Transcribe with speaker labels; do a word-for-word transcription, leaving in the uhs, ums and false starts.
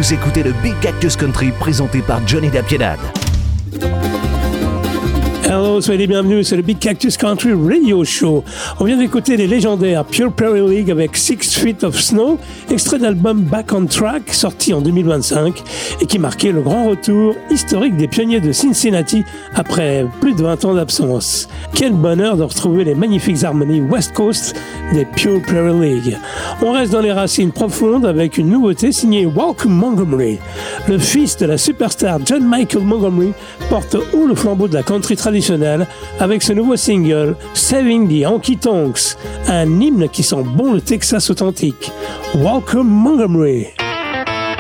Speaker 1: Vous écoutez le Big Cactus Country présenté par Johnny Dapiedad.
Speaker 2: Hello, soyez les bienvenus, c'est le Big Cactus Country Radio Show. On vient d'écouter les légendaires Pure Prairie League avec Six Feet of Snow, extrait d'album Back on Track, sorti en deux mille vingt-cinq, et qui marquait le grand retour historique des pionniers de Cincinnati après plus de vingt ans d'absence. Quel bonheur de retrouver les magnifiques harmonies West Coast des Pure Prairie League. On reste dans les racines profondes avec une nouveauté signée Welcome Montgomery. Le fils de la superstar John Michael Montgomery porte haut le flambeau de la country traditionnelle avec ce nouveau single Saving the Honky Tonks, un hymne qui sent bon le Texas authentique. Welcome Montgomery.